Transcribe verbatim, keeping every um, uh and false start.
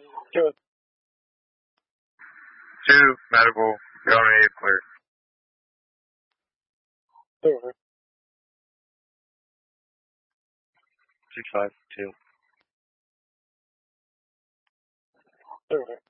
Two. Two, medical, you're on eight, clear. Over. Six five, two. Over.